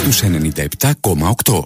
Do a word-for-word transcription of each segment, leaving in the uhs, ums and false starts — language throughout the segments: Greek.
στους ενενήντα επτά κόμμα οκτώ.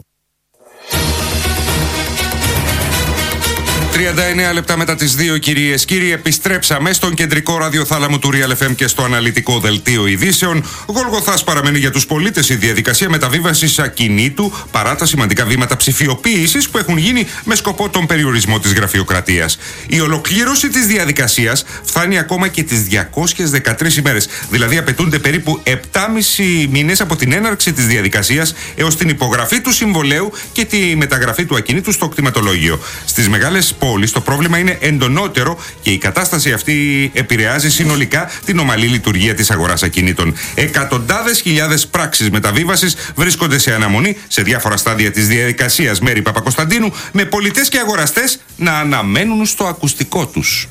τριάντα εννέα λεπτά μετά τις δύο, κυρίες κύριοι, επιστρέψαμε στον κεντρικό ραδιοθάλαμο του Real εφ εμ και στο αναλυτικό δελτίο ειδήσεων. Γολγοθάς παραμένει για τους πολίτες η διαδικασία μεταβίβασης ακινήτου παρά τα σημαντικά βήματα ψηφιοποίησης που έχουν γίνει με σκοπό τον περιορισμό της γραφειοκρατίας. Η ολοκλήρωση της διαδικασίας φτάνει ακόμα και τις διακόσιες δεκατρείς ημέρες. Δηλαδή απαιτούνται περίπου επτά και μισή μήνες από την έναρξη της διαδικασίας έως την υπογραφή του συμβολέου και τη μεταγραφή του ακινήτου στο κτηματολόγιο. Στις μεγάλες πόλεις το πρόβλημα είναι εντονότερο και η κατάσταση αυτή επηρεάζει συνολικά την ομαλή λειτουργία της αγοράς ακινήτων. Εκατοντάδες χιλιάδες πράξεις μεταβίβασης βρίσκονται σε αναμονή σε διάφορα στάδια της διαδικασίας. Μέρη Παπακοσταντίνου, με πολιτές και αγοραστές να αναμένουν στο ακουστικό τους.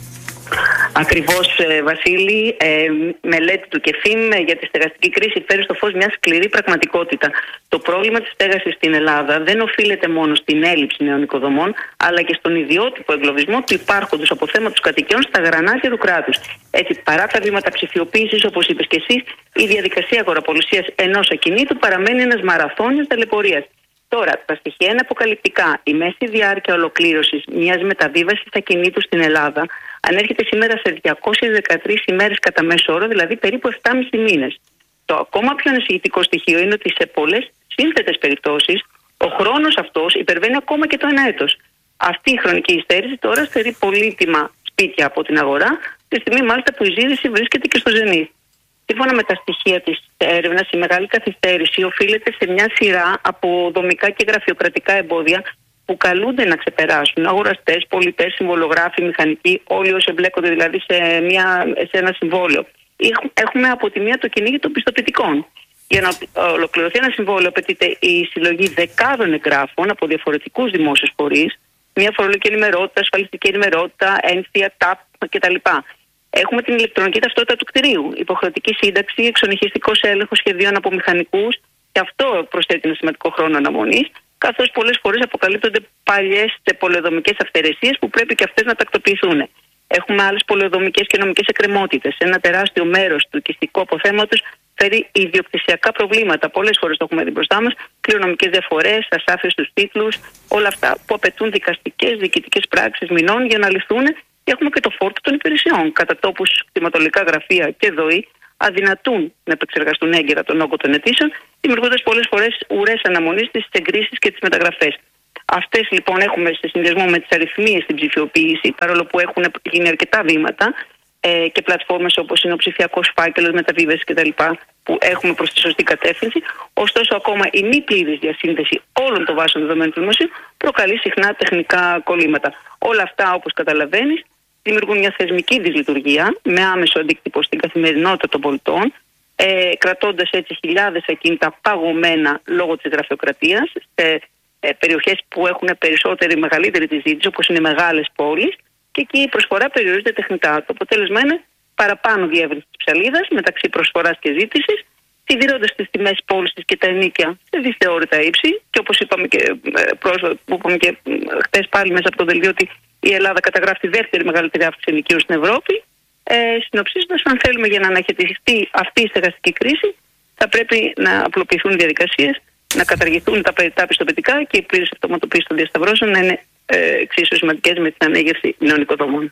Ακριβώς, Βασίλη, ε, μελέτη του ΚΕΦΙΜ για τη στεγαστική κρίση φέρει στο φως μια σκληρή πραγματικότητα. Το πρόβλημα της στέγασης στην Ελλάδα δεν οφείλεται μόνο στην έλλειψη νέων οικοδομών, αλλά και στον ιδιότυπο εγκλωβισμό του υπάρχοντος αποθέματος κατοικιών στα γρανάζια του κράτους. Έτσι, παρά τα βήματα ψηφιοποίησης, όπως είπες και εσύ, η διαδικασία αγοραπολισίας ενός ακινήτου παραμένει ένας μαραθώνιος ταλαιπωρίας. Τώρα, τα στοιχεία είναι αποκαλυπτικά. Η μέση διάρκεια ολοκλήρωσης μιας μεταβίβασης ακινήτου στην Ελλάδα ανέρχεται σήμερα σε διακόσιες δεκατρείς ημέρες κατά μέσο όρο, δηλαδή περίπου επτά και μισή μήνες. Το ακόμα πιο ανησυχητικό στοιχείο είναι ότι σε πολλές σύνθετες περιπτώσεις ο χρόνος αυτός υπερβαίνει ακόμα και το ένα έτος. Αυτή η χρονική υστέρηση τώρα στερεί πολύτιμα σπίτια από την αγορά, τη στιγμή μάλιστα που η ζήτηση βρίσκεται και στο ζενή. Σύμφωνα με τα στοιχεία της έρευνας, η μεγάλη καθυστέρηση οφείλεται σε μια σειρά από δομικά και γραφειοκρατικά εμπόδια που καλούνται να ξεπεράσουν αγοραστές, πολιτές, συμβολογράφοι, μηχανικοί, όλοι όσοι εμπλέκονται δηλαδή σε, μια, σε ένα συμβόλαιο. Έχουμε από τη μία το κυνήγι των πιστοποιητικών. Για να ολοκληρωθεί ένα συμβόλαιο απαιτείται η συλλογή δεκάδων εγγράφων από διαφορετικούς δημόσιους φορείς, μια φορολογική ενημερότητα, ασφαλιστική ενημερότητα, ένθια, τάπ κτλ. Έχουμε την ηλεκτρονική ταυτότητα του κτηρίου, υποχρεωτική σύνταξη, εξονυχιστικός έλεγχος σχεδίων από μηχανικούς, και αυτό προσθέτει ένα σημαντικό χρόνο αναμονής, καθώς πολλές φορές αποκαλύπτονται παλιές πολεοδομικές αυθαιρεσίες που πρέπει και αυτές να τακτοποιηθούν. Έχουμε άλλες πολεοδομικές και νομικές εκκρεμότητες. Ένα τεράστιο μέρος του οικιστικού αποθέματος φέρει ιδιοκτησιακά προβλήματα. Πολλές φορές το έχουμε δει μπροστά μας. Κληρονομικές διαφορές, ασάφειες στους τίτλους, όλα αυτά που απαιτούν δικαστικές, διοικητικές πράξεις μηνών για να λυθούν. Και έχουμε και το φόρτο των υπηρεσιών. Κατά τόπους, κτηματολογικά γραφεία και ΔΟΗ αδυνατούν να επεξεργαστούν έγκαιρα τον όγκο των αιτήσεων, δημιουργώντας πολλές φορές ουρές αναμονής στις εγκρίσεις και τις μεταγραφές. Αυτές λοιπόν έχουμε σε συνδυασμό με τις αριθμίες στην ψηφιοποίηση, παρόλο που έχουν γίνει αρκετά βήματα ε, και πλατφόρμες όπως είναι ο ψηφιακός φάκελος, μεταβίβαση κτλ. Που έχουμε προς τη σωστή κατεύθυνση. Ωστόσο, ακόμα η μη πλήρης διασύνδεση όλων των βάσεων δεδομένων του δημοσίου προκαλεί συχνά τεχνικά κολλήματα. Όλα αυτά, όπως καταλαβαίνεις, δημιουργούν μια θεσμική δυσλειτουργία με άμεσο αντίκτυπο στην καθημερινότητα των πολιτών, ε, κρατώντας έτσι χιλιάδες ακίνητα παγωμένα λόγω της γραφειοκρατίας σε ε, περιοχές που έχουν περισσότερη, μεγαλύτερη τη ζήτηση, όπως είναι μεγάλες πόλεις, και εκεί η προσφορά περιορίζεται τεχνητά. Το αποτέλεσμα είναι παραπάνω διεύρυνση της ψαλίδας μεταξύ προσφοράς και ζήτησης, συντηρώντας τις τιμές πώλησης και τα ενοίκια σε δυσθεώρητα ύψη, και όπως είπαμε και, που είπαμε και χτες πάλι μέσα από το δελτίο, ότι η Ελλάδα καταγράφει τη δεύτερη μεγαλύτερη αύξηση ενοικίων στην Ευρώπη. Ε, συνοψίζοντας, αν θέλουμε για να αναχαιτιστεί αυτή η στεγαστική κρίση, θα πρέπει να απλοποιηθούν οι διαδικασίες, να καταργηθούν τα περιττά πιστοποιητικά και η πλήρης αυτοματοποίηση των διασταυρώσεων να είναι ε, εξίσου σημαντικές με την ανέγερση νέων οικοδομών.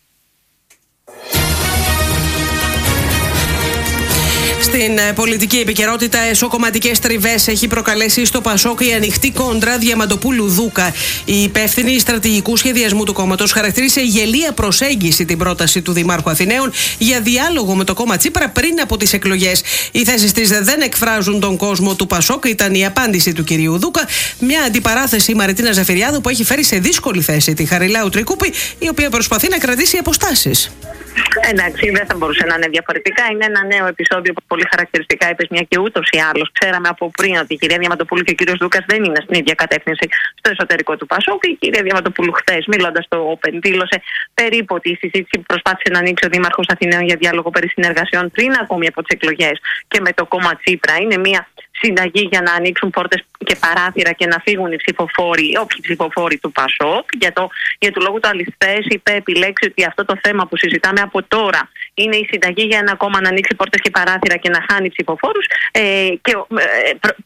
Στην πολιτική επικαιρότητα, εσωκομματικές τριβές έχει προκαλέσει στο Πασόκ η ανοιχτή κόντρα Διαμαντοπούλου-Δούκα. Η υπεύθυνη στρατηγικού σχεδιασμού του κόμματος χαρακτήρισε γελία προσέγγιση την πρόταση του Δημάρχου Αθηναίων για διάλογο με το κόμμα Τσίπρα πριν από τις εκλογές. Οι θέσεις της δεν εκφράζουν τον κόσμο του Πασόκ, ήταν η απάντηση του κυρίου Δούκα. Μια αντιπαράθεση η Μαριτίνα Ζαφυριάδου που έχει φέρει σε δύσκολη θέση τη Χαριλάου Τρικούπη, η οποία προσπαθεί να κρατήσει αποστάσεις. Εντάξει, δεν θα μπορούσε να είναι διαφορετικά. Είναι ένα νέο επεισόδιο που πολύ χαρακτηριστικά είπες, μια και ούτως ή άλλως ξέραμε από πριν ότι η κυρία Διαμαντοπούλου και ο κύριος Δούκας δεν είναι στην ίδια κατεύθυνση στο εσωτερικό του Πασόκ. Η κυρία Διαμαντοπούλου χθες, μιλώντας στο Open, δήλωσε περίπου ότι η συζήτηση που προσπάθησε να ανοίξει ο Δήμαρχος Αθηναίων για διάλογο περί συνεργασιών πριν ακόμη από τις εκλογές και με το κόμμα Τσίπρα είναι μια συνταγή για να ανοίξουν πόρτες και παράθυρα και να φύγουν οι ψηφοφόροι, όποιοι ψηφοφόροι του Πασόκ. Για, το, για του λόγου του αληθές είπε επιλέξει ότι αυτό το θέμα που συζητάμε από τώρα είναι η συνταγή για ένα κόμμα να ανοίξει πόρτες και παράθυρα και να χάνει ψηφοφόρους. Ε, και ε, πρόσθεσε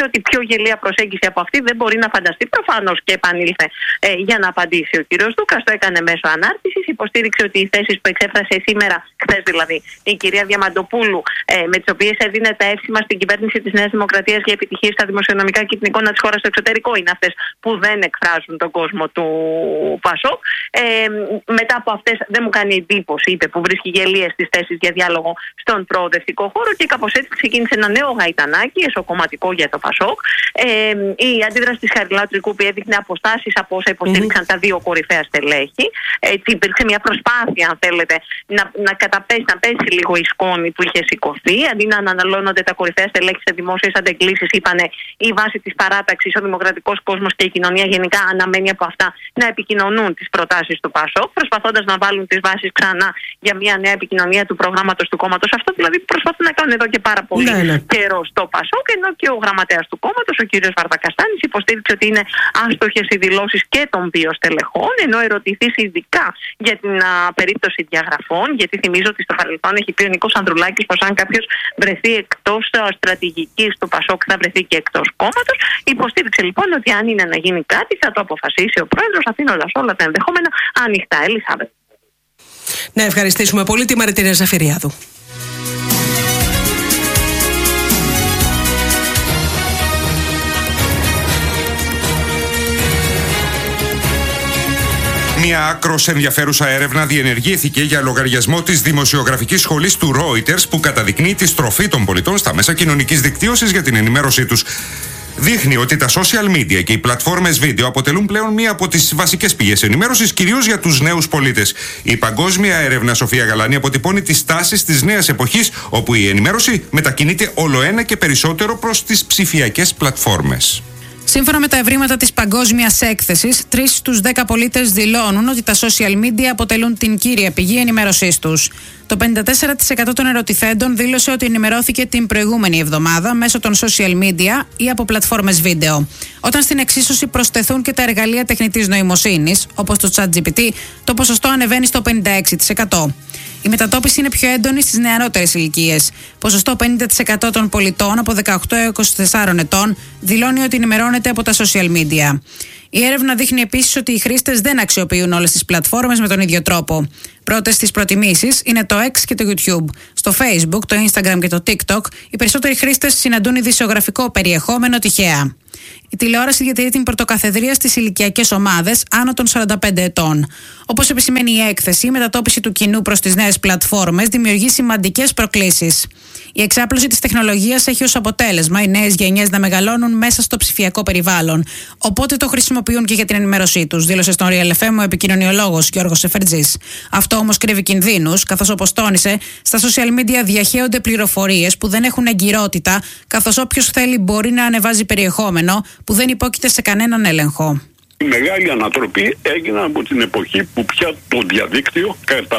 ότι πιο γελία προσέγγιση από αυτή δεν μπορεί να φανταστεί. Προφανώς και επανήλθε ε, για να απαντήσει ο κύριος Δούκας. Το έκανε μέσω ανάρτησης. Υποστήριξε ότι οι θέσεις που εξέφρασε σήμερα, χθες δηλαδή, η κυρία Διαμαντοπούλου, ε, με τις οποίες έδινε τα εύσημα στην κυβέρνηση της Νέας Δημοκρατίας για επιτυχίες στα δημοσιονομικά και την εικόνα της χώρας στο εξωτερικό, είναι αυτές που δεν εκφράζουν τον κόσμο του Πασόκ. Ε, μετά από αυτές δεν μου κάνει εντύπωση, είπε, που βρίσκει γελίες στις θέσεις για διάλογο στον προοδευτικό χώρο, και κάπως έτσι ξεκίνησε ένα νέο γαϊτανάκι, εσωκομματικό για το Πασόκ. Ε, η αντίδραση της Χαριλάου Τρικούπη έδειχνε αποστάσεις από όσα υποστήριξαν mm-hmm. τα δύο κορυφαία στελέχη. Έτσι υπήρξε μια προσπάθεια, αν θέλετε, να, να καταπέσει, να πέσει λίγο η σκόνη που είχε σηκωθεί. Αντί να αναλώνονται τα κορυφαία στελέχη σε δημόσιες αντεγκλήσεις, είπανε η βάση της παράταξης, ο δημοκρατικός κόσμος και η κοινωνία γενικά αναμένει από αυτά να επικοινωνούν τις προτάσεις του Πασόκ, προσπαθώντας να βάλουν τις βάσεις ξανά για μια νέα επικοινωνία του προγράμματος του κόμματος. Αυτό δηλαδή προσπαθούν να κάνουν εδώ και πάρα πολύ ναι, ναι. καιρό στο Πασόκ, ενώ και ο γραμματέας του κόμματος, ο κύριος Βαρδακαστάνης, υποστήριξε ότι είναι άστοχες οι δηλώσεις και των δύο στελεχών, ενώ ερωτηθείς ειδικά για την α, περίπτωση διαγραφών, γιατί θυμίζω ότι στο παρελθόν έχει πει ο Νίκος Ανδρουλάκης πως αν κάποιος βρεθεί εκτός στρατηγικής του Πασόκ θα βρεθεί και εκτός κόμματος. Υποστήριξε λοιπόν ότι αν είναι να γίνει κάτι θα το αποφασίσει ο πρόεδρος, αφήνοντας όλα τα ενδεχόμενα ανοιχτά. Ελισάβετ. Να ευχαριστήσουμε πολύ τη Μαριτίνα Ζαφυριάδου. Μια άκρως ενδιαφέρουσα έρευνα διενεργήθηκε για λογαριασμό της δημοσιογραφικής σχολής του Reuters, που καταδεικνύει τη στροφή των πολιτών στα μέσα κοινωνικής δικτύωσης για την ενημέρωσή τους. Δείχνει ότι τα social media και οι πλατφόρμες βίντεο αποτελούν πλέον μία από τις βασικές πηγές ενημέρωσης, κυρίως για τους νέους πολίτες. Η παγκόσμια έρευνα Σοφία Γαλάνη αποτυπώνει τις τάσεις της νέας εποχής, όπου η ενημέρωση μετακινείται όλο ένα και περισσότερο προς τις ψηφιακές πλατφόρμες. Σύμφωνα με τα ευρήματα της παγκόσμιας έκθεσης, τρεις στους δέκα πολίτες δηλώνουν ότι τα social media αποτελούν την κύρια πηγή ενημέρωσής τους. Το πενήντα τέσσερα τοις εκατό των ερωτηθέντων δήλωσε ότι ενημερώθηκε την προηγούμενη εβδομάδα μέσω των social media ή από πλατφόρμες βίντεο. Όταν στην εξίσωση προσθεθούν και τα εργαλεία τεχνητής νοημοσύνης, όπως το ChatGPT, το ποσοστό ανεβαίνει στο πενήντα έξι τοις εκατό. Η μετατόπιση είναι πιο έντονη στις νεαρότερες ηλικίες. Ποσοστό πενήντα τοις εκατό των πολιτών από δεκαοκτώ έως είκοσι τέσσερα ετών δηλώνει ότι ενημερώνεται από τα social media. Η έρευνα δείχνει επίσης ότι οι χρήστες δεν αξιοποιούν όλες τις πλατφόρμες με τον ίδιο τρόπο. Πρώτες στις προτιμήσεις είναι το X και το YouTube. Στο Facebook, το Instagram και το TikTok, οι περισσότεροι χρήστες συναντούν ειδησιογραφικό περιεχόμενο τυχαία. Η τηλεόραση διατηρεί την πρωτοκαθεδρία στις ηλικιακές ομάδες άνω των σαράντα πέντε ετών. Όπως επισημαίνει η έκθεση, η μετατόπιση του κοινού προς τις νέες πλατφόρμες δημιουργεί σημαντικές προκλήσεις. Η εξάπλωση της τεχνολογίας έχει ως αποτέλεσμα οι νέες γενιές να μεγαλώνουν μέσα στο ψηφιακό περιβάλλον. Οπότε το χρησιμοποιούν και για την ενημέρωσή τους, δήλωσε στον Real εφ εμ ο επικοινωνιολόγος Γιώργος Σεφερτζής. Αυτό όμως κρύβει κινδύνους, καθώς όπως τόνισε, στα social media διαχέονται πληροφορίες που δεν έχουν εγκυρότητα, καθώς όποιος θέλει μπορεί να ανεβάζει περιεχόμενο που δεν υπόκειται σε κανέναν έλεγχο. Η μεγάλη ανατροπή έγινε από την εποχή που πια το διαδίκτυο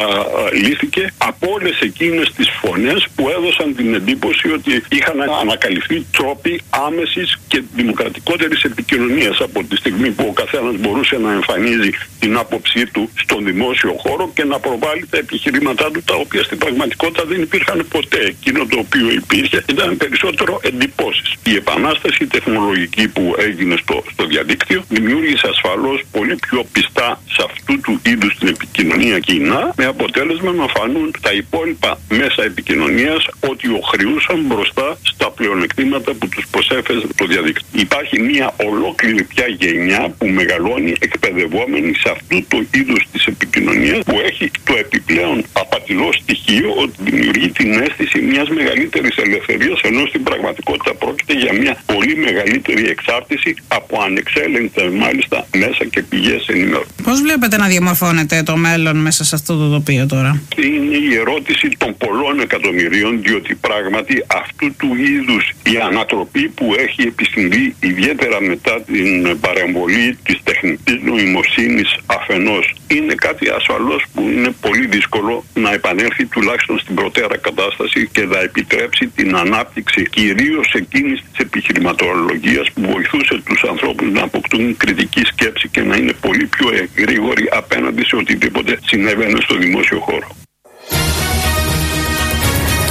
καταλήθηκε από όλες εκείνες τις φωνές που έδωσαν την εντύπωση ότι είχαν ανακαλυφθεί τρόποι άμεσης και δημοκρατικότερης επικοινωνίας, από τη στιγμή που ο καθένας μπορούσε να εμφανίζει την άποψή του στον δημόσιο χώρο και να προβάλλει τα επιχειρήματά του, τα οποία στην πραγματικότητα δεν υπήρχαν ποτέ. Εκείνο το οποίο υπήρχε ήταν περισσότερο εντυπώσεις. Η επανάσταση τεχνολογική που έγινε στο, στο διαδίκτυο δημιούργησε ασφαλώς πολύ πιο πιστά σε αυτού του είδους την επικοινωνία κοινά, με αποτέλεσμα να φανούν τα υπόλοιπα μέσα επικοινωνίας ότι οχριούσαν μπροστά στα πλεονεκτήματα που τους προσέφερε το διαδίκτυο. Υπάρχει μια ολόκληρη πια γενιά που μεγαλώνει εκπαιδευόμενη σε αυτού το είδους της επικοινωνίας, που έχει το επιπλέον απατηλό στοιχείο ότι δημιουργεί την αίσθηση μιας μεγαλύτερης ελευθερίας, ενώ στην πραγματικότητα πρόκειται για μια πολύ μεγαλύτερη εξάρτηση από ανεξέλεγκτα μάλιστα μέσα και πηγές ενημέρωσης. Πώς βλέπετε να διαμορφώνεται το μέλλον μέσα σε αυτό το τοπίο τώρα? Είναι η ερώτηση των πολλών εκατομμυρίων, διότι πράγματι αυτού του είδους η ανατροπή που έχει επισυμβεί, ιδιαίτερα μετά την παρεμβολή της τεχνητής νοημοσύνης αφενός, είναι κάτι ασφαλώς που είναι πολύ δύσκολο να επανέλθει τουλάχιστον στην προτέρα κατάσταση και να επιτρέψει την ανάπτυξη κυρίως εκείνης της επιχειρηματολογίας που βοηθούσε τους ανθρώπους να αποκτούν κριτική σκέψη και να είναι πολύ πιο γρήγοροι απέναντι σε οτιδήποτε συνέβαινε στο δημόσιο χώρο.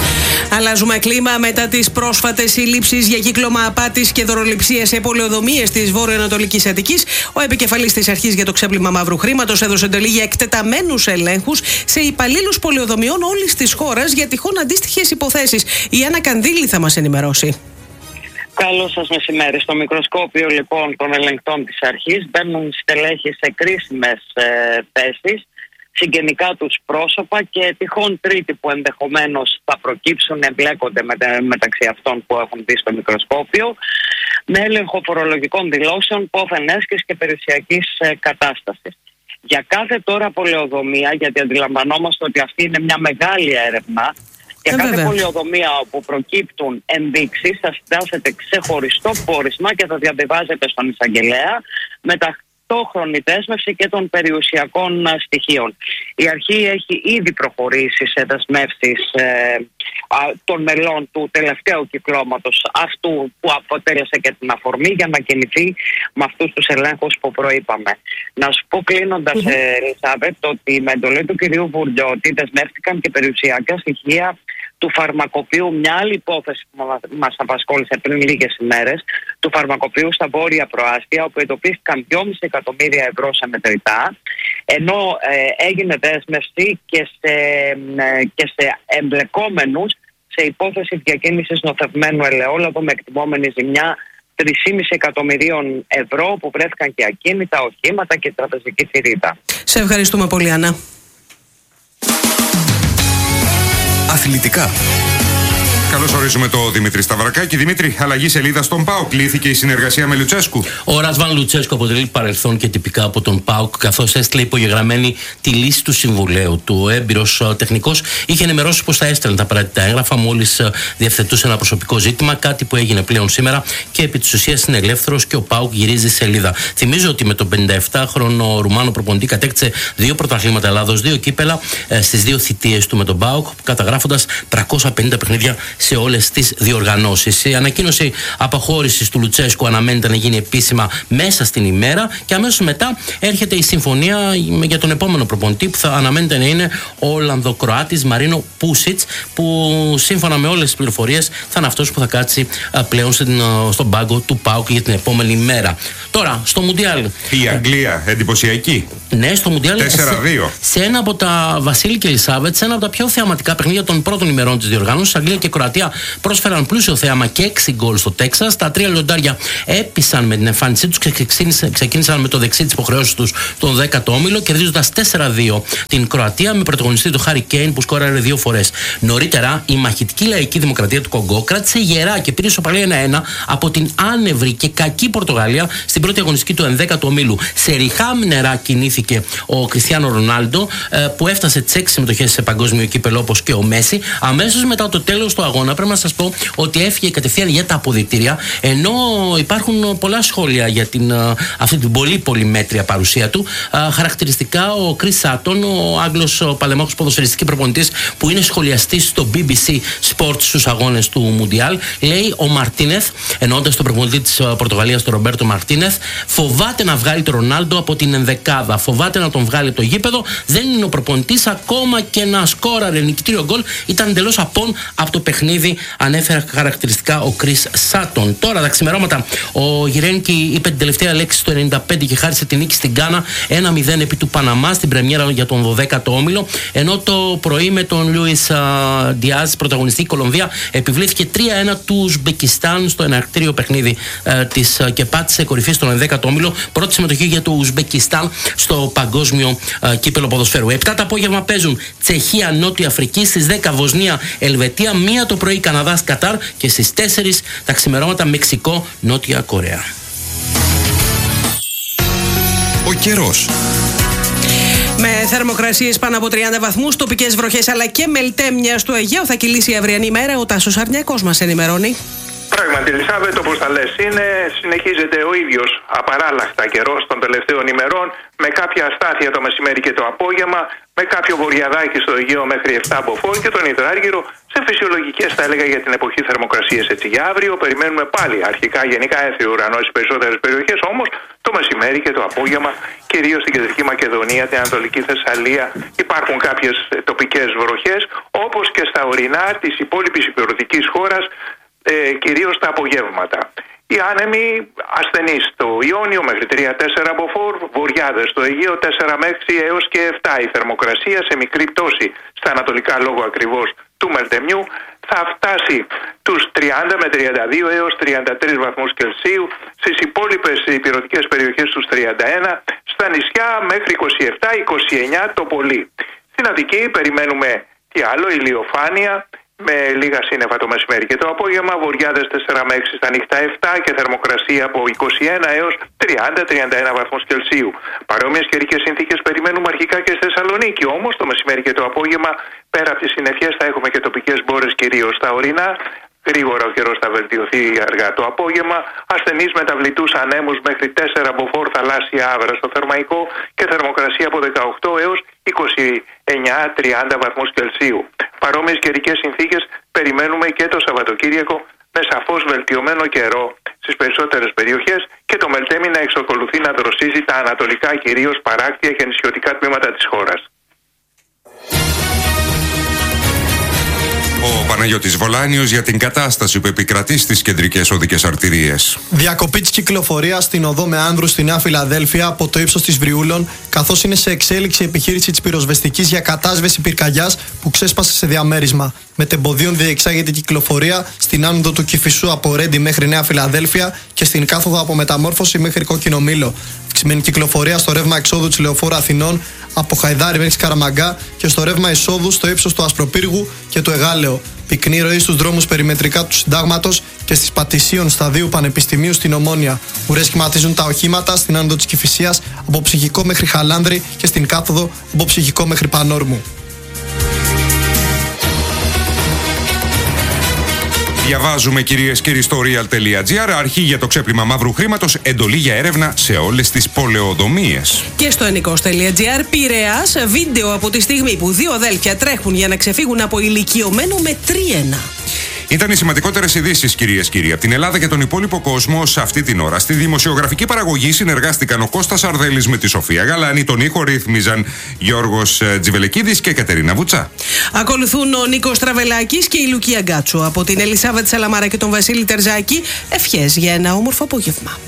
Αλλάζουμε κλίμα μετά τις πρόσφατες συλλήψεις για κύκλωμα απάτης και δωροληψίας σε πολεοδομίες της βορειοανατολικής Αττικής. Ο επικεφαλής της Αρχής για το Ξέπλυμα Μαύρου Χρήματος έδωσε εντολή για εκτεταμένους ελέγχους σε υπαλλήλους πολεοδομιών όλης της χώρας για τυχόν αντίστοιχες υποθέσεις. Η Άννα Κανδύλη θα μας ενημερώσει. Καλό σας μεσημέρι. Στο μικροσκόπιο λοιπόν των ελεγκτών της Αρχής μπαίνουν στελέχοι σε κρίσιμες ε, θέσεις, συγγενικά τους πρόσωπα και τυχόν τρίτοι που ενδεχομένως θα προκύψουν, εμπλέκονται με, μεταξύ αυτών που έχουν δει στο μικροσκόπιο, με έλεγχο φορολογικών δηλώσεων, πόθεν έσχης και περιουσιακής ε, κατάστασης. Για κάθε τώρα πολεοδομία, γιατί αντιλαμβανόμαστε ότι αυτή είναι μια μεγάλη έρευνα, για κάθε βέβαια. πολεοδομία όπου προκύπτουν ενδείξεις θα συντάσσεται ξεχωριστό πόρισμα και θα διαβιβάζεται στον εισαγγελέα με ταυτόχρονη δέσμευση και των περιουσιακών στοιχείων. Η Αρχή έχει ήδη προχωρήσει σε δεσμεύσεις ε, α, των μελών του τελευταίου κυκλώματος, αυτού που αποτέλεσε και την αφορμή για να κινηθεί με αυτούς τους ελέγχους που προείπαμε. Να σου πω κλείνοντας, mm-hmm. ε, Ελισάβετ, ότι με εντολή του κυρίου Βουρλιώτη δεσμεύτηκαν και περιουσιακά στοιχεία του φαρμακοποιού, μια άλλη υπόθεση που μας απασχόλησε πριν λίγες ημέρες, του φαρμακοποιού στα Βόρεια Προάστια, όπου εντοπίστηκαν δυόμισι εκατομμύρια ευρώ σε μετρητά, ενώ ε, έγινε δέσμευση και σε, ε, και σε εμπλεκόμενους σε υπόθεση διακίνησης νοθευμένου ελαιόλαδου με εκτιμόμενη ζημιά τρία κόμμα πέντε εκατομμυρίων ευρώ, που βρέθηκαν και ακίνητα, οχήματα και τραπεζική θηρίδα. Σε ευχαριστούμε πολύ, Άννα. Αθλητικά. Καλώς ορίζουμε το Δημήτρη Σταυρακάκη. Δημήτρη, αλλαγή σελίδα στον ΠΑΟΚ. Κλήθηκε η συνεργασία με Λουτσέσκου. Ο Ρασβάν Λουτσέσκου αποτελεί παρελθόν και τυπικά από τον ΠΑΟΚ, καθώς έστειλε υπογεγραμμένη τη λύση του συμβουλέου του. Ο έμπειρος τεχνικός είχε ενημερώσει πως θα έστελνε τα απαραίτητα έγγραφα μόλις διευθετούσε ένα προσωπικό ζήτημα, κάτι που έγινε πλέον σήμερα και επί της ουσίας είναι ελεύθερος και ο ΠΑΟΚ γυρίζει σελίδα. Θυμίζω ότι με τον πενηνταεφτάχρονο Ρουμάνο προπονητή κατέκτησε δύο πρωταθλήματα Ελλάδος, δύο κύπελα στις δύο θητείες του με τον ΠΑΟΚ, καταγράφοντας τριακόσια πενήντα παιχνίδια σε όλες τις διοργανώσεις. Η ανακοίνωση αποχώρησης του Λουτσέσκου αναμένεται να γίνει επίσημα μέσα στην ημέρα και αμέσως μετά έρχεται η συμφωνία για τον επόμενο προπονητή, που θα αναμένεται να είναι ο Ολλανδοκροάτης Μαρίνο Πούσιτς, που σύμφωνα με όλες τις πληροφορίες θα είναι αυτός που θα κάτσει πλέον στον πάγκο του ΠΑΟΚ για την επόμενη μέρα. Τώρα, στο Μουντιάλ. Η Αγγλία, εντυπωσιακή. Ναι, στο Μουντιάλ. τέσσερα δύο. Σε, σε ένα από τα Βασίλη και Ελισάβετ, σε ένα από τα πιο θεαματικά παιχνίδια των πρώτων ημερών της διοργάνωσης, Αγγλία και Κροατία πρόσφεραν πλούσιο θέαμα και έξι γκολ στο Τέξας. Τα τρία λιοντάρια έπεισαν με την εμφάνισή τους και ξεκίνησαν με το δεξί της υποχρεώσης τους στον δέκατο όμιλο, κερδίζοντας τέσσερα δύο την Κροατία με πρωταγωνιστή τον Χάρι Κέιν, που σκόραρε δύο φορές. Νωρίτερα, η μαχητική λαϊκή δημοκρατία του Κονγκό κράτησε γερά και πήρε ισοπαλία ένα ένα από την άνευρη και κακή Πορτογαλία στην πρώτη αγωνιστική του ενδέκατου ομίλου. Σε ριχά νερά κινήθηκε ο Κριστιάνο Ρονάλντο, που έφτασε τις έξι συμμετοχές σε παγκόσμιο κύπελο όπως και ο Μέση. Αμέσως μετά το τέλος του αγώνα, πρέπει να σας πω ότι έφυγε κατευθείαν για τα αποδυτήρια, ενώ υπάρχουν πολλά σχόλια για την, αυτή την πολύ πολύ μέτρια παρουσία του. Χαρακτηριστικά, ο Chris Sutton, ο Άγγλος παλαιμάχος ποδοσφαιριστικής προπονητής, που είναι σχολιαστής στο μπι μπι σι Sports στους αγώνες του Μουντιάλ, λέει ο Μαρτίνεθ, εννοώντας τον προπονητή της Πορτογαλίας, τον Ρομπέρτο Μαρτίνεθ, φοβάται να βγάλει τον Ρονάλντο από την ενδεκάδα, φοβάται να τον βγάλει από το γήπεδο, δεν είναι ο προπονητής, ακόμα και να σκόραρε νικητήριο γκολ ήταν εντελώς απόν από το παιχνίδι, ανέφερε χαρακτηριστικά ο Chris Sutton. Τώρα τα ξημερώματα, ο Γυρένκι είπε την τελευταία λέξη στο ενενήντα πέντε και χάρισε τη νίκη στην Γκάνα ένα μηδέν επί του Παναμά στην πρεμιέρα για τον δωδέκατο όμιλο, ενώ το πρωί με τον Λούις Διάζ, πρωταγωνιστή, η Κολομβία επιβλήθηκε τρία ένα του Ουσμπεκιστάν στο εναρκτήριο παιχνίδι ε, της και πάτησε κορυφή στον ενδέκατο όμιλο. Πρώτη συμμετοχή για το Ουσμπεκιστάν στο παγκόσμιο ε, κύπελο ποδοσφαίρου. Επτά το απόγευμα παίζουν Τσεχία, Νότια Αφρική, στις δέκα Βοσνία, Ελβετία, μία το πρωί Καναδάς, Κατάρ και στις τέσσερις τα ξημερώματα Μεξικό, Νότια Κορέα. Ο καιρός. Με θερμοκρασίες πάνω από τριάντα βαθμούς, τοπικές βροχές αλλά και μελτέμια στο Αιγαίο θα κυλήσει η αυριανή ημέρα. Ο Τάσος Αρνιακός μας ενημερώνει. Πράγματι, Ελισάβετ, όπως τα λες είναι, συνεχίζεται ο ίδιος απαράλλαχτα καιρός των τελευταίων ημερών, με κάποια αστάθεια το μεσημέρι και το απόγευμα, με κάποιο βορειαδάκι στο Αιγαίο μέχρι επτά μποφόρ και τον υδράργυρο σε φυσιολογικές, θα έλεγα, για την εποχή θερμοκρασίες. Έτσι, για αύριο περιμένουμε πάλι αρχικά γενικά έθριο ουρανό στις περισσότερες περιοχές, όμως το μεσημέρι και το απόγευμα, κυρίως στην Κεντρική Μακεδονία, την Ανατολική Θεσσαλία, υπάρχουν κάποιες τοπικές βροχές, όπως και στα ορεινά της υπόλοιπης υπηρετικής χώρας, ε, κυρίως τα απογεύματα. Οι άνεμοι ασθενείς στο Ιόνιο μέχρι τρία τέσσερα μποφόρ, βορειάδες στο Αιγαίο τέσσερα με έξι έως και επτά. Η θερμοκρασία σε μικρή πτώση στα ανατολικά λόγω ακριβώς του Μελτεμιού θα φτάσει τους τριάντα με τριάντα δύο έως τριάντα τρεις βαθμούς Κελσίου, στις υπόλοιπες ηπειρωτικές περιοχές τους τριάντα ένα, στα νησιά μέχρι είκοσι επτά είκοσι εννιά το πολύ. Στην Αττική περιμένουμε τι άλλο, ηλιοφάνεια, με λίγα σύννεφα το μεσημέρι και το απόγευμα, βορειάδες τέσσερα με έξι, στα νύχτα επτά και θερμοκρασία από είκοσι ένα έως τριάντα με τριάντα ένα βαθμούς Κελσίου. Παρόμοιες καιρικές συνθήκες περιμένουμε αρχικά και στη Θεσσαλονίκη, όμως το μεσημέρι και το απόγευμα, πέρα από τις συννεφιές, θα έχουμε και τοπικές μπόρες κυρίως στα ορεινά. Γρήγορα ο καιρός θα βελτιωθεί αργά το απόγευμα. Ασθενείς μεταβλητούς ανέμους μέχρι τέσσερα μποφόρ, θαλάσσια άβρα στο Θερμαϊκό και θερμοκρασία από δεκαοκτώ έως είκοσι εννιά με τριάντα βαθμούς Κελσίου. Παρόμοιες καιρικές συνθήκες περιμένουμε και το Σαββατοκύριακο, με σαφώς βελτιωμένο καιρό στις περισσότερες περιοχές και το Μελτέμι να εξακολουθεί να δροσίζει τα ανατολικά, κυρίως παράκτια και νησιωτικά τμήματα της χώρας. Ο Παναγιώτης Βολάνιος για την κατάσταση που επικρατεί στις κεντρικές οδικές αρτηρίες. Διακοπή της κυκλοφορίας στην οδό με άνδρους στη Νέα Φιλαδέλφια από το ύψος της Βριούλων, καθώς είναι σε εξέλιξη η επιχείρηση της πυροσβεστικής για κατάσβεση πυρκαγιάς που ξέσπασε σε διαμέρισμα. Μετεμποδίων διεξάγεται η κυκλοφορία στην άνοδο του Κηφισού από Ρέντι μέχρι Νέα Φιλαδέλφια και στην κάθοδο από Μεταμόρφωση μέχρι Κόκκινο Μήλο. Αυξημένη κυκλοφορία στο ρεύμα εξόδου της Λεωφόρου Αθηνών από Χαϊδάρι μέχρι Καραμαγκά και στο ρεύμα εισόδου στο ύψος του Ασπροπύργου και του Εγάλεο. Πυκνή ροή στους δρόμους περιμετρικά του Συντάγματος και στις Πατησίων Σταδίου Πανεπιστημίου στην Ομόνια. Ουρές σχηματίζουν τα οχήματα στην άνοδο της Κηφισίας από Ψυχικό μέχρι Χαλάνδρη και στην κάθοδο από Ψυχικό μέχρι Πανόρμου. Διαβάζουμε, κυρίες και κύριοι, στο real.gr, αρχή για το ξέπλυμα μαύρου χρήματος, εντολή για έρευνα σε όλες τις πολεοδομίες. Και στο ενικός.gr, Πειραιάς, βίντεο από τη στιγμή που δύο αδέλφια τρέχουν για να ξεφύγουν από ηλικιωμένο με τρίενα. Ήταν οι σημαντικότερες ειδήσεις, κυρίες και κύριοι, από την Ελλάδα και τον υπόλοιπο κόσμο σε αυτή την ώρα. Στη δημοσιογραφική παραγωγή συνεργάστηκαν ο Κώστας Αρδέλης με τη Σοφία Γαλάνη, τον ήχο ρύθμιζαν Γιώργος Τζιβελεκίδης και Κατερίνα Βουτσά. Ακολουθούν ο Νίκος Τραβελάκης και η Λουκία Γκάτσου. Από την Ελισάβετ Σαλαμάρα και τον Βασίλη Τερζάκη, ευχές για ένα όμορφο απόγευμα.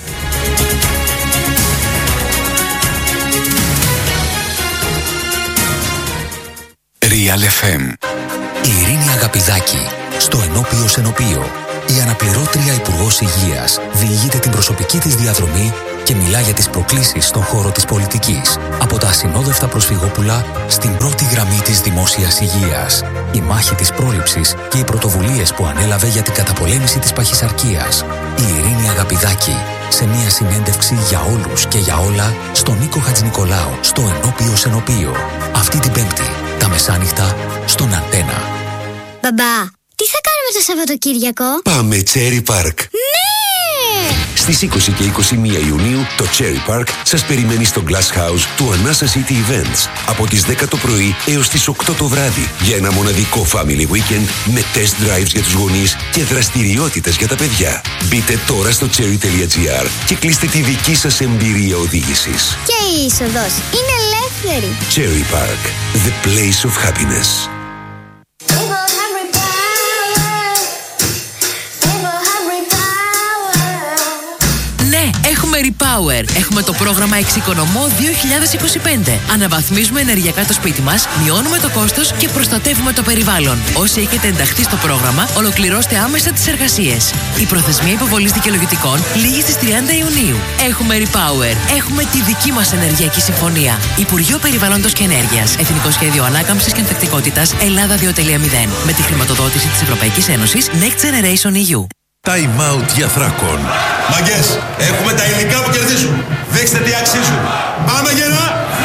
Real εφ εμ. Η Ειρήνη Αγαπηδάκη στο Ενώπιο Σενοπείο. Η αναπληρώτρια Υπουργός Υγείας διηγείται την προσωπική της διαδρομή και μιλά για τις προκλήσεις στον χώρο της πολιτικής. Από τα ασυνόδευτα προσφυγόπουλα στην πρώτη γραμμή της δημόσιας υγείας. Η μάχη της πρόληψης και οι πρωτοβουλίες που ανέλαβε για την καταπολέμηση της παχυσαρκίας. Η Ειρήνη Αγαπηδάκη σε μια συνέντευξη για όλους και για όλα στον Νίκο Χατζηνικολάου στο Ενώπιο Σενοπείο. Αυτή την Πέμπτη, τα μεσάνυχτα, στον Αντένα. Μπαμπά, τι θα κάνουμε το Σαββατοκύριακο? Πάμε Cherry Park. Ναι! Στις είκοσι και είκοσι μία Ιουνίου το Cherry Park σας περιμένει στο Glass House του Anasa City Events από τις δέκα το πρωί έως τις οκτώ το βράδυ για ένα μοναδικό family weekend με test drives για τους γονείς και δραστηριότητες για τα παιδιά. Μπείτε τώρα στο cherry.gr και κλείστε τη δική σας εμπειρία οδήγησης. Και η είσοδος είναι ελεύθερη. Cherry Park, the place of happiness. Έχουμε Repower. Έχουμε το πρόγραμμα Εξοικονομώ δύο χιλιάδες είκοσι πέντε. Αναβαθμίζουμε ενεργειακά το σπίτι μας, μειώνουμε το κόστος και προστατεύουμε το περιβάλλον. Όσοι έχετε ενταχθεί στο πρόγραμμα, ολοκληρώστε άμεσα τις εργασίες. Η προθεσμία υποβολής δικαιολογητικών λήγει στις τριάντα Ιουνίου. Έχουμε Repower. Έχουμε τη δική μας ενεργειακή συμφωνία. Υπουργείο Περιβάλλοντος και Ενέργειας. Εθνικό Σχέδιο Ανάκαμψης και Ανθεκτικότητας Ελλάδα δύο κόμμα μηδέν. Με τη χρηματοδότηση της Ευρωπαϊκής Ένωσης Next Generation ι γιου. Time out για Θράκον. Μαγκές, έχουμε τα υλικά που κερδίζουν. Δείξτε τι αξίζουν. Πάμε γερά!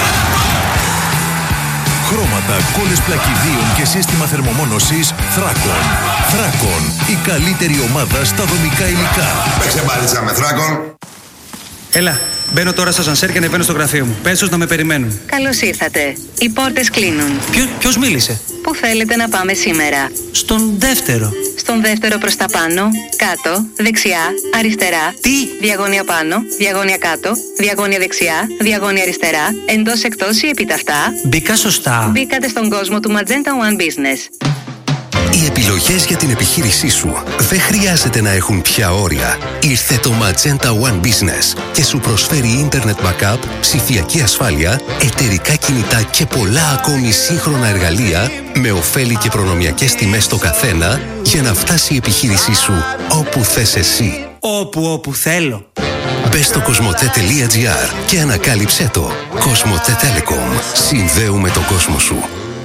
Χρώματα, κόλλες πλακιδίων και σύστημα θερμομόνωσης Θράκον. Θράκον, η καλύτερη ομάδα στα δομικά υλικά. Παίξε μπάλιτσα με Θράκον. Έλα, μπαίνω τώρα στο ασανσέρ και ανεβαίνω στο γραφείο μου. Πες τους να με περιμένουν. Καλώς ήρθατε. Οι πόρτες κλείνουν. Ποιο, ποιος μίλησε? Πού θέλετε να πάμε σήμερα? Στον δεύτερο. Στον δεύτερο προς τα πάνω, κάτω, δεξιά, αριστερά. Τι? Διαγώνια πάνω, διαγώνια κάτω, διαγώνια δεξιά, διαγώνια αριστερά, εντός εκτός ή επιταυτά. Μπήκα σωστά. Μπήκατε στον κόσμο του Magenta One Business. Οι επιλογές για την επιχείρησή σου δεν χρειάζεται να έχουν πια όρια. Ήρθε το Magenta One Business και σου προσφέρει Internet Backup, ψηφιακή ασφάλεια, εταιρικά κινητά και πολλά ακόμη σύγχρονα εργαλεία με ωφέλη και προνομιακές τιμές στο καθένα για να φτάσει η επιχείρησή σου όπου θες εσύ. Όπου όπου θέλω. Μπες στο κοσμοτέ τελεία τζι άρ και ανακάλυψέ το. Κοσμοτέ Telecom. Συνδέουμε τον κόσμο σου.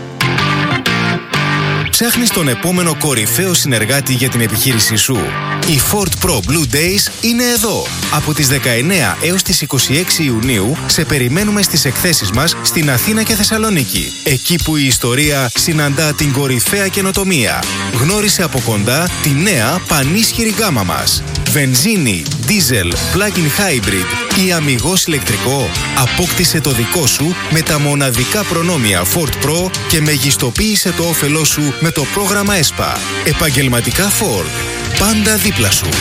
Ψάχνεις τον επόμενο κορυφαίο συνεργάτη για την επιχείρησή σου? Οι Ford Pro Blue Days είναι εδώ. Από τις δεκαεννέα έως τις είκοσι έξι Ιουνίου σε περιμένουμε στις εκθέσεις μας στην Αθήνα και Θεσσαλονίκη. Εκεί που η ιστορία συναντά την κορυφαία καινοτομία. Γνώρισε από κοντά τη νέα πανίσχυρη γκάμα μας. Βενζίνη, diesel, plug-in hybrid ή αμιγώς ηλεκτρικό. Απόκτησε το δικό σου με τα μοναδικά προνόμια Ford Pro και μεγιστοποίησε το όφελό σου με το πρόγραμμα ΕΣΠΑ. Επαγγελματικά Ford. Πάντα δίπλα σου.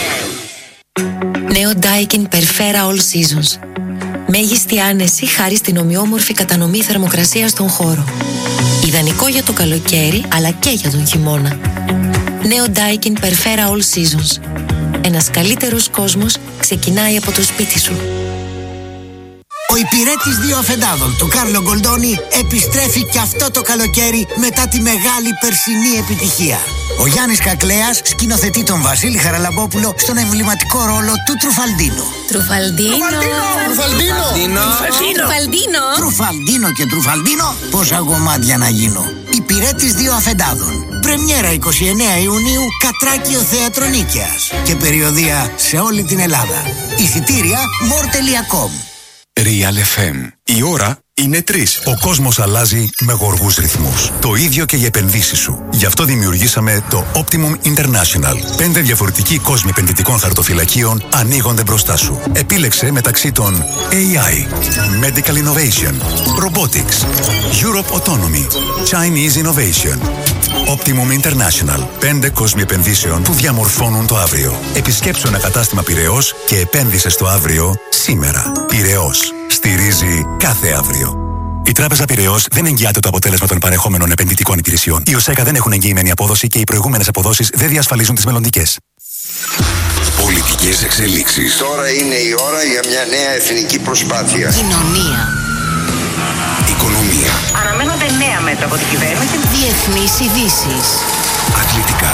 Νέο Daikin Perfera All Seasons. Μέγιστη άνεση χάρη στην ομοιόμορφη κατανομή θερμοκρασίας στον χώρο. Ιδανικό για το καλοκαίρι αλλά και για τον χειμώνα. Νέο Daikin Perfera All Seasons. Ένας καλύτερος κόσμος ξεκινάει από το σπίτι σου. Ο υπηρέτης δύο αφεντάδων του Κάρλο Γκολντόνι επιστρέφει και αυτό το καλοκαίρι μετά τη μεγάλη περσινή επιτυχία. Ο Γιάννης Κακλέας σκηνοθετεί τον Βασίλη Χαραλαμπόπουλο στον εμβληματικό ρόλο του Τρουφαλντίνο. Τρουφαλντίνο. Τρουφαλντίνο. Τρουφαλντίνο. Τρουφαλντίνο και Τρουφαλντίνο. Πόσα γομάτια να γίνω. Υπηρέτης δύο αφεντάδων. Πρεμιέρα εικοστή ενάτη Ιουνίου, Κατράκιο Θέατρο Νίκαιας. Και περιοδεία σε όλη την Ελλάδα. Εισιτήρια more τελεία com. Real εφ εμ. Η ώρα είναι τρεις. Ο κόσμος αλλάζει με γοργούς ρυθμούς. Το ίδιο και οι επενδύσεις σου. Γι' αυτό δημιουργήσαμε το Optimum International. Πέντε διαφορετικοί κόσμοι επενδυτικών χαρτοφυλακίων ανοίγονται μπροστά σου. Επίλεξε μεταξύ των έι άι, Medical Innovation, Robotics, Europe Autonomy, Chinese Innovation. Optimum International. Πέντε κόσμοι επενδύσεων που διαμορφώνουν το αύριο. Επισκέψου ένα κατάστημα Πειραιώς και επένδυσε στο αύριο σήμερα. Πειραιώς. Στηρίζει κάθε αύριο. Η Τράπεζα Πειραιώς δεν εγγυάται το αποτέλεσμα των παρεχόμενων επενδυτικών υπηρεσιών. Οι ΟΣΕΚΑ δεν έχουν εγγυημένη απόδοση και οι προηγούμενες αποδόσεις δεν διασφαλίζουν τις μελλοντικές. Πολιτικές εξελίξεις. Τώρα είναι η ώρα για μια νέα εθνική προσπάθεια. Κοινωνία. Οικονομία. Αναμένονται νέα μέτρα από την κυβέρνηση. Διεθνείς ειδήσεις. Αθλητικά.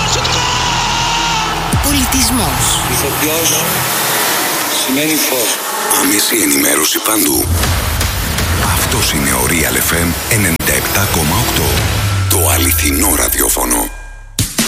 Πολιτισμός. Ηθοποιός σημαίνει φως. Άμεση ενημέρωση παντού. Αυτός είναι ο Real εφ εμ ενενήντα επτά κόμμα οκτώ. Το αληθινό ραδιόφωνο.